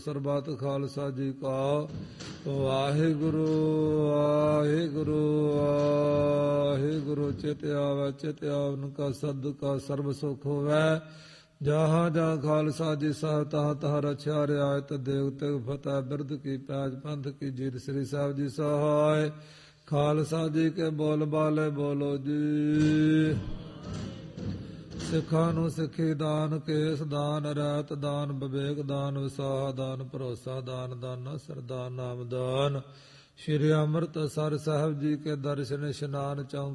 ਸਰਬਤ ਖਾਲਸਾ ਜੀ ਕਾ ਵਾਹਿਗੁਰੂ ਵਾਹਿਗੁਰੂ ਵਾਹਿਗੁਰੂ। ਚਿਤ ਆਵੈ ਚਿਤ ਆਵਨ ਕਾ ਸਦ ਕਾ ਸਰਬ ਸੁਖ ਹੋਵੈ। ਜਹਾਂ ਜਹਾਂ ਖਾਲਸਾ ਜੀ ਸਾਹਿਬ ਤਹਾਂ ਤਹਾਂ ਰਛਿਆ ਰਿਆਇਤ ਦੇਵ ਤੇਗ ਫਤਿਹ ਬਿਰਦ ਕੀ ਪੈਜ ਪੰਥ ਕੀ ਜੀਤ ਸ੍ਰੀ ਸਾਹਿਬ ਜੀ ਸਹਾਇ। ਖਾਲਸਾ ਜੀ ਕੇ ਬੋਲ ਬਾਲੇ ਬੋਲੋ ਜੀ। ਸਿੱਖਾਂ ਨੂੰ ਸਿੱਖੀ ਦਾਨ, ਕੇਸ ਦਾਨ, ਰਹਿਤ ਦਾਨ, ਵਿਵੇਕ ਦਾਨ, ਵਿਸਾਹ ਦਾਨ, ਭਰੋਸਾ ਦਾਨ, ਦਾਨਾ ਸਰਦਾਨ ਨਾਮ ਦਾਨ। ਸ਼੍ਰੀ ਅੰਮ੍ਰਿਤਸਰ ਸਾਹਿਬ ਜੀ ਕੇ ਦਰਸ਼ਨ ਇਸ਼ਨਾਨ ਚੌਂਕ